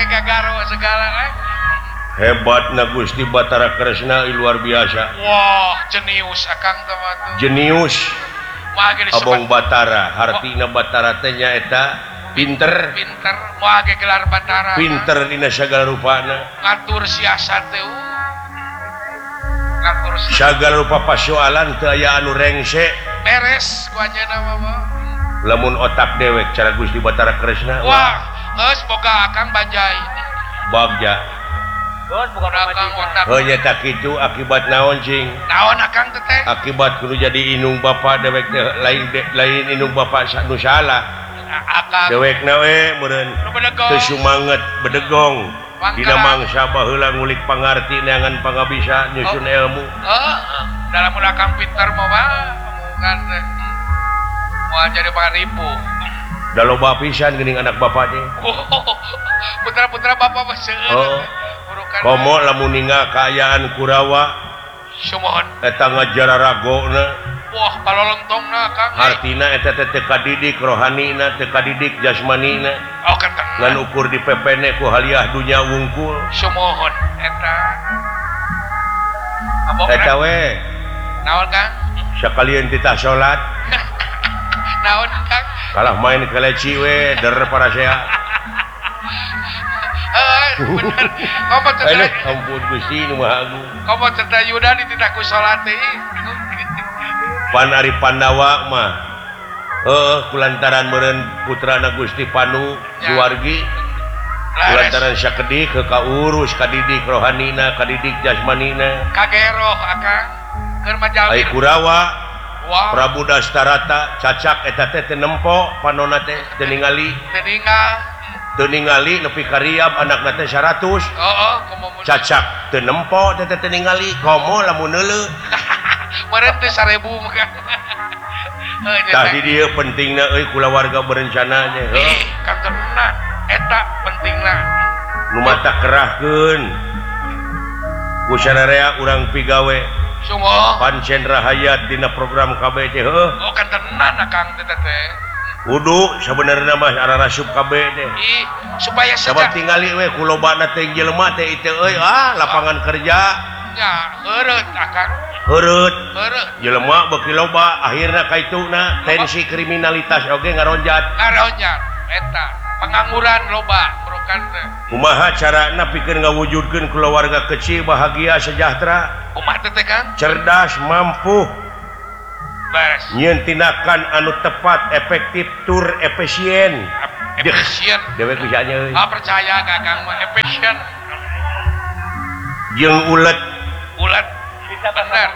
gagaro segala hebat na Gusti Batara Kresna luar biasa. Wah jenius akang teman tuh jenius Abong Abong Batara hartina Batara teh nyaeta pinter mau gelar Batara pinter dina sagala rupana ngatur siasat teh ngatur sagala rupa pasoalan teu aya anu rengse beres ku anjeunna mah lamun otak dewek cara Gusti Batara Kresna wah geus boga akang bajai bagja geus boga akang otak heunya tak kitu akibat naon cing naon akang teh akibat kudu jadi inung bapa dewek teh lain inung bapa nu salah akang dewek na we meureun teu sumanget bedegong dina mangsa baheula ngulik pangarti neangan pangabisa nyusun ilmu dalam akang pinter mah kan mau jadi pangaripu da loba pisan geuning anak bapa teh putra-putra bapak mah seueur komo lamun ningal kaayaan Kurawa sumohon eta ngajara ragona wah palolontongna Kang artina eta teh kadidik rohanina teh kadidik jasmanina oh kan ngan ukur di pepene ku haliah dunya wungkul sumohon eta eta we naon Kang sakalian titah salat naon Kang kalah main keleci we der para sea bener komo cerita ampun Gusti nu Maha Agung komo cerita Yuda dititahku salat teh pan ari Pandawa mah kulantaran meureun putrana Gusti Panu Suwargi kulantaran sakedik ke kaurus kadidik rohanina kadidik jasmanina kageroh akang keur majalmi ai Kurawa Prabu Dastarata cacak eta teh nempo panonna teh teu ningali teu ningali nepi ka riab anakna teh 100 komo cacak teu nempo teh teu ningali komo lamun neuleuh meureun teh 1000 mah tah di dieu pentingna euy kulawarga berencana nya kan tenan eta pentingna nu mata kerahkeun ku sararea urang pigawe sumoh pancen rahayat dina program KB teh oh kan tenan akang teh kudu sabenerna mah ararasup KB teh supaya sabab tingali we ku lobana teh jelema teh itu euy lapangan kerja nya heureut akang heureut jelema beuki loba akhirna kaituna tensi kriminalitas oge ngaronjat eta pengangguran loba burukan teh kumaha carana pikeun ngawujudkeun keluarga kecil bahagia sejahtera kumaha teh Kang cerdas mampu beres nyieun tindakan anu tepat efektif tur efisien dewek bisa nya euy percaya Kang mah efisien jeung ulet bisa bener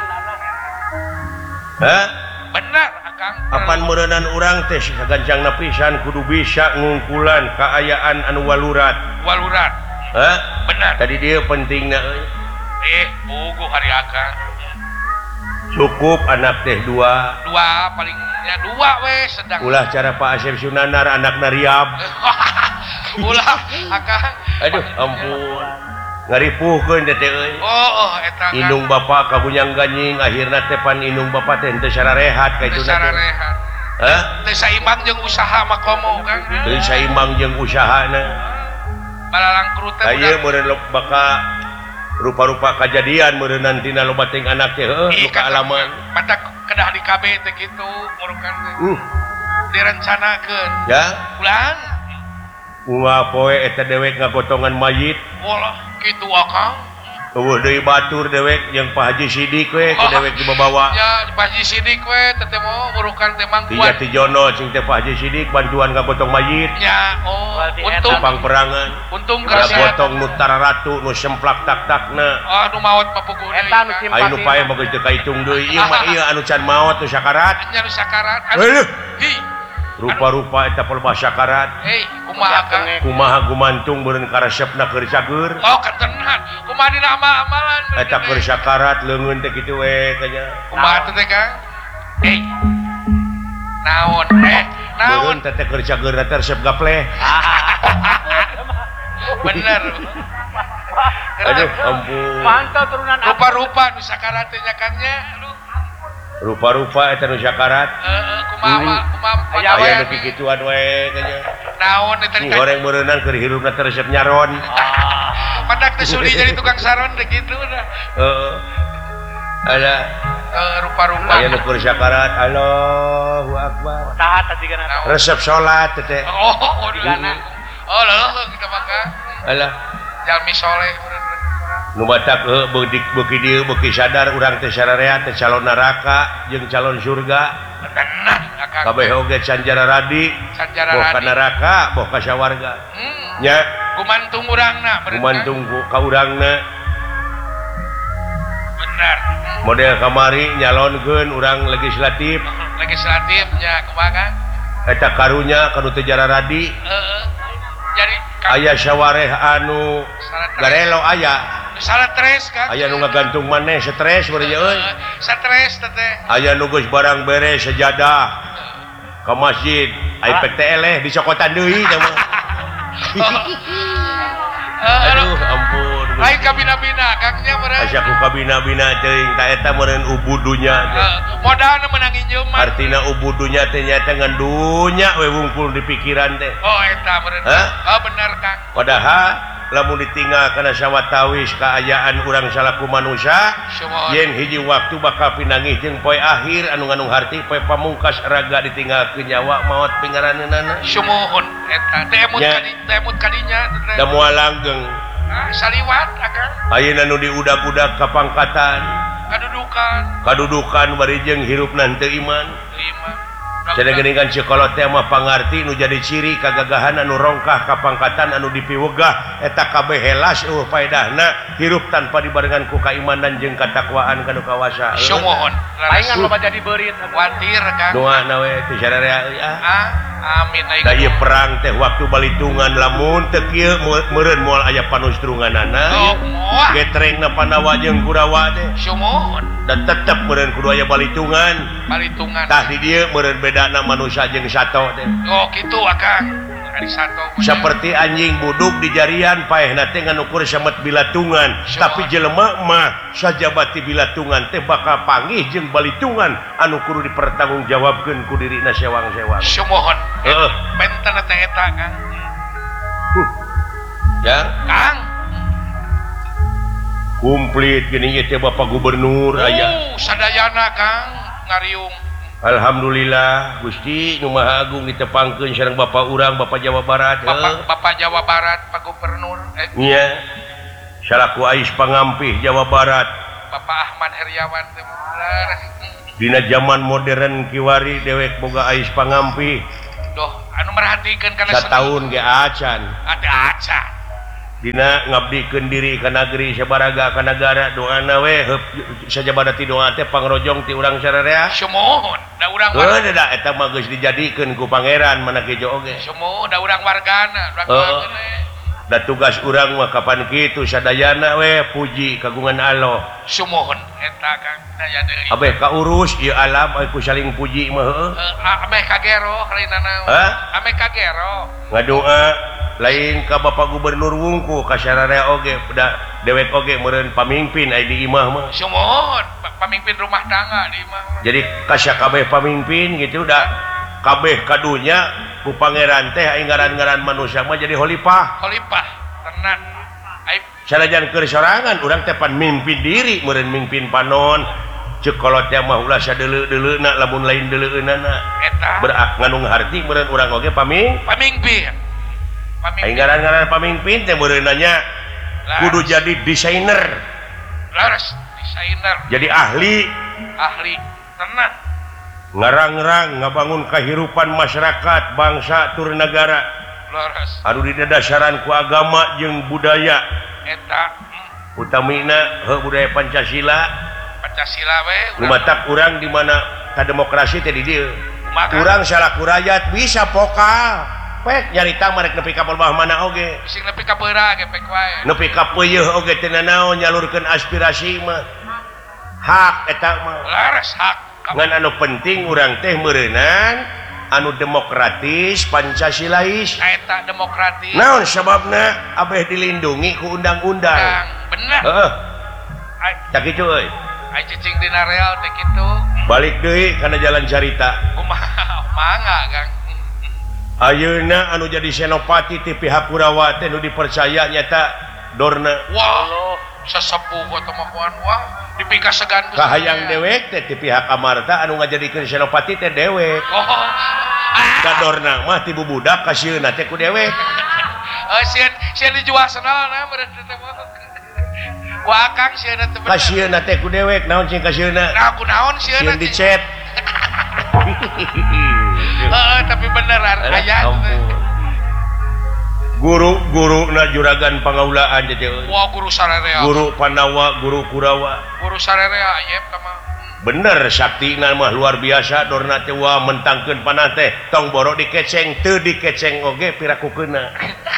bener Akang apan meureunan urang teh sagancangna pisan kudu bisa ngungkulan kaayaan anu walurat bener tadi dia pentingna euy buku hari Akang cukup anak teh dua palingnya dua we sedang ulah cara Pak Asep Sunanar anakna riab ulah Akang aduh ampun ngaripuhkeun teh euy eta indung bapa kabunyang ganying akhirna teh pan indung bapa teh teu sararehat ka ituna teh teu saimbang jeung usaha makomo Kang teu saimbang jeung usahana balalang kru teh aya meureun baka rupa-rupa kejadian meureun nantina loba teh anak teh nu kaalaman badak kedah di KB teh kitu murukan direncanakeun ya ulang poe eta dewek ngagotongan mayit ulah kitu Akang eueuh deui batur dewek jeung Pak Haji Sidik we ku dewek dibawa ya Pak Haji Sidik we teh mah murukan teh mangkuan Ti Jono sing teh Pak Haji Sidik bantuan ngagotong mayit ya untung pangperangan untung gotong nu tararatu nu semplak tak-takna nu maot papuguh eta nu simpati aya nu pae mah geus teu kaitung deui ieu mah ieu anu can maot nu sakarat nya nu sakarat rupa-rupa eta pelbah sakarat kumaha Kang kumaha gumantung meureun karesepna keur cager ketenan kumaha dina amal-amalan eta keur sakarat leungeun teh kitu we kanya kumaha teh Kang naon meureun teh keur cager teh resep gapleh bener aduh ampun mantap turunan rupa-rupa nu sakarat teh nya Kang nya rupa-rupa eta nu syakarat aya nu kikituan we kanya naon eta goreng meureunnan keur hirupna teh resep nyaron padak teh suli jadi tukang saron teh kitu dah ada rupa-rupa aya nu keur syakarat Allahu akbar tahat tadi kana resep salat teh leuh kita makan alah jalmi soleh nu batak beuki dieu beuki sadar urang teh sararea teh calon neraka jeung calon surga kabeh oge canjara radi boh ka neraka boh ka sawarga nya kumantung urangna kumantung ka urangna bener model kamari nyalonkeun urang legislatif nya kumaha eta karunya kanu teu jara radi jadi aya sawareh anu garelo aya stres kan aya nu ngagantung maneh stres bari euy stres teh aya nu geus barang beres sajadah ka masjid iPad teh eleh dicokotan deui teh mah aduh ampun lain kabina-bina kangnya meureun asa ku kabina-bina teuing ta eta meureun ubudunya teh modalna menang injeum artina ubudunya teh nyaeta ngan dunya we wungkul di pikiran teh eta meureun bener Kang padahal lamun ditinggal kana sawatawis kaayaan urang salaku manusia yen hiji waktu bakal pinangih jeung poe akhir anu ngandung harti poe pamungkas raga ditinggalkeun nyawa maot pingaraneunana sumuhun eta teh emut kadinya da moal langgeng saliwat akang ayeuna nu diudag-udag ka pangkatan kadudukan bari jeung hirupna teu iman cenah geuningan cikolot teh mah pangarti nu jadi ciri kagagahan anu rongkah ka pangkatan anu dipiwegah eta kabeh helas faedahna hirup tanpa dibarengan ku kaimanan jeung katakwaan kanu kawasa sumuhun paingan loba jadi beurit kuatir Kang doana we teh sararea amin da ieu perang teh waktu balitungan lamun teu kieu meureun moal aya panustrunganana getrengna Pandawa jeung Kurawa teh sumuhun dan tetep meureun kudu aya balitungan tah di dieu meureun bedana manusia jeung sato teh kitu akang ari sato seperti anjing buduk di jarian paehna teh nganukur samet bilatungan tapi jelema mah sajabati bilatungan teh bakal panggih jeung balitungan anu kudu dipertanggungjawabkeun ku dirina sewang-sewang sumuhun benten teh eta Kang ya Kang komplit gini teh Bapak Gubernur aya sadayana Kang ngariung alhamdulillah Gusti Nu Maha Agung ditepangkeun sareng Bapak urang Bapak Jawa Barat Bapak Jawa Barat Pak Gubernur iya salaku ais pangampih Jawa Barat Bapak Ahmad Heriawan teh dina zaman modern kiwari dewek boga ais pangampih doh anu merhatikeun kana sataun ge acan ada acan dina ngabdikeun diri ka negeri sabaraga ka negara doana we sajabada ti doa teh pangrojong ti urang sararea sumuhun da urang da eta mah geus dijadikeun ku pangeran manakejo oge sumuhun da urang wargana da tugas urang mah kapan kitu sadayana we puji kagungan Allah sumuhun eta Kang daya deui abeh kaurus ieu alam ku saling puji mah heueuh ameh kagero halinana ameh kagero ngadoa lain ka Bapak Gubernur wungku ka sararea oge dewek oge meureun pamimpin aya di imah mah sumuhun pamimpin rumah tangga di imah jadi kasya kabeh pamimpin gitu da kabeh kadunya ku pangeran teh aya ngaran-ngaran manusia mah jadi khalifah tenan sanajan keur sorangan urang teh pan mimpin diri meureun mimpin panon ceuk kolot teh mah ulah sadeuleu-deuleuna lamun lain deuleueunana eta berak ngandung harti meureun urang oge pamimpin ngaran-ngaran pamimpin teh meureunanya kudu jadi desainer jadi ahli tenan ngarang-ngarang ngabangun kahirupan masyarakat bangsa tur negara anu didadasaran ku agama jeung budaya eta utamina budaya Pancasila we lumatak urang di mana ka demokrasi teh di dieu urang salaku rakyat bisa vokal pek nyarita marek nepi ka peubah mana oge sing nepi ka beura ge pek wae nepi ka peuyeul oge teh nanaon nyalurkeun aspirasi mah hak eta mah laras hak ngan anu penting urang teh meureunan anu demokratis Pancasilais eta demokratis naon sababna abeh dilindungi ku undang-undang bener tak kitu euy ai cicing dina real teh kitu balik deui kana jalan carita mangga Kang ayeuna anu jadi senopati ti pihak Kurawa teh nu dipercaya nyata Dorna wah sesepuh kota makuan wah dipika segan kahayang dewek teh ti pihak Amarta anu ngajadikeun senopati teh dewek da Dorna mah ti bubudak kasieuna teh ku dewek sieun dijual senalna berarti teh mah ku akang sieun teh kasieuna teh ku dewek naon cing kasieuna nah kunaon sieun dicet tapi beneran aya guru na juragan pangaulaan jadi wah guru sararea guru Pandawa guru Kurawa guru sararea aya kama bener saktina mah luar biasa Dorna teh wah mentangkeun panah teh tong boro dikeceng teu dikeceng oge pirakukeuna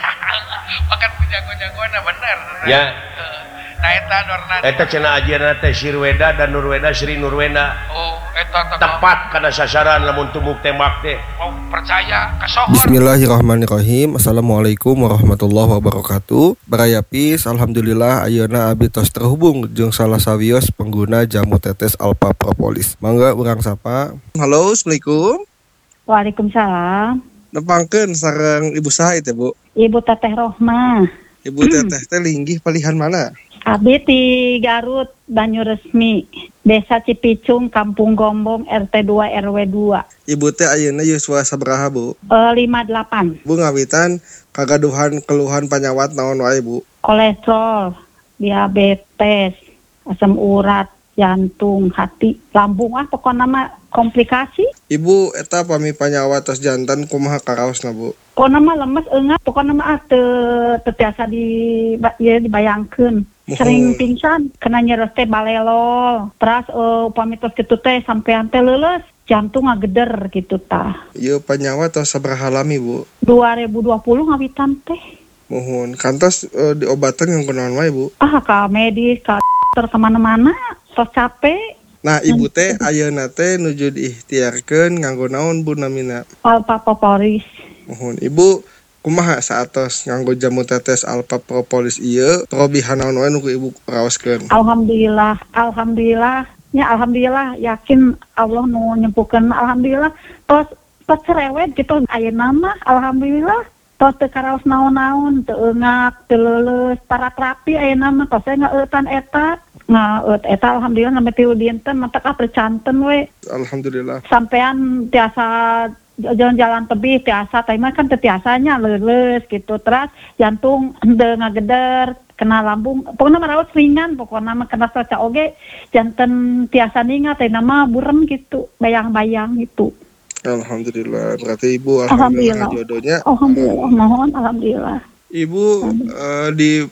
makan jago-jagoana bener ya nah eta Dorna eta cenah ajeunna teh Sirweda dan Nurweda Sri Nurweda oh eta tepat kana sasaran lamun tumuk tembak teh oh percaya kasohor Bismillahirrahmanirrahim. Assalamualaikum warahmatullahi wabarakatuh. Barayapis alhamdulillah ayeuna abdi tos terhubung jeung salah sawios pengguna jamu tetes Alpha Propolis. Mangga urang sapa. Halo, assalamualaikum. Waalaikumsalam. Nepangkeun sareng ibu saha teh, Bu? Ibu Teteh Rohmah. Ibu teteh teh linggih palihan mana? Abdi di Garut, Banyuresmi, Desa Cipicung, Kampung Gombong, RT 2 RW 2. Ibu teh ayeuna yuswa sabaraha, Bu? 58. Bu ngawitan kagaduhan keluhan panyawat naon wae, Bu? Kolesterol, diabetes, asam urat, jantung, hati, lambung pokoknya mah komplikasi. Ibu eta pami panyawat tos jantan kumaha karaosna, Bu? Pokoknya mah lemes enggak, pokoknya mah terbiasa dibayangkeun. Sering pingsan, kena nyeres teh balelol. Terus upami tos kitu teh sampean teh leuleus, jantung ngageder gitu tah. Ieu panyawat tos sabaraha lami, Bu? 2020 ngawitan teh. Mohon kantos diobatan yang kunaon wae, Bu? Ka medis, ka dokter kemana-mana, tos capek. Nah, ibu teh ayeuna teh nuju diikhtiarkeun nganggo naon, Bu, namina? Alpha Propolis. Mohon ibu kumaha saatos nganggo jamu tetes Alpha Propolis ieu parobihan naon wae nu ibu raoskeun? Alhamdulillah ya alhamdulillah yakin Allah nu nyempuhkeun alhamdulillah tos cerewet gitu ayeuna mah alhamdulillah tos teu karaos naon-naon teu eungak teu leuleus parat rapi ayeuna mah tos ngaeutan eta eta alhamdulillah sampai tilu dinten mah teu percanten we Alhamdulillah sampean tiasa jalan-jalan tebih tiasa tapi mah kan tiasanya leuleus gitu terus jantung henteu ngageder kena lambung pokoknya merawat ringan pokoknya mah kena soca oge janten tiasa ningat teh nama burem gitu bayang-bayang gitu. Alhamdulillah berarti ibu alhamdulillah jodohnya alhamdulillah mohon alhamdulillah ibu di